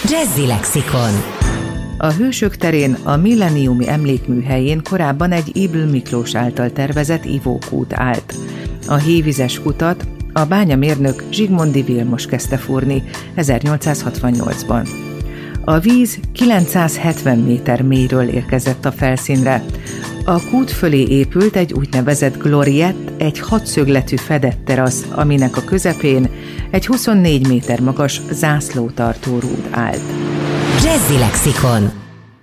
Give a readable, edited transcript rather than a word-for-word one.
Jazzy Lexikon. A Hősök terén a Millenniumi Emlékmű helyén korábban egy Ybl Miklós által tervezett ivókút állt. A hévizes kutat a bányamérnök Zsigmondy Vilmos kezdte fúrni 1868-ban. A víz 970 méter mélyről érkezett a felszínre. A kút fölé épült egy úgynevezett gloriett, egy hatszögletű fedett terasz, aminek a közepén egy 24 méter magas zászlótartó rúd állt. Jazzy Lexikon.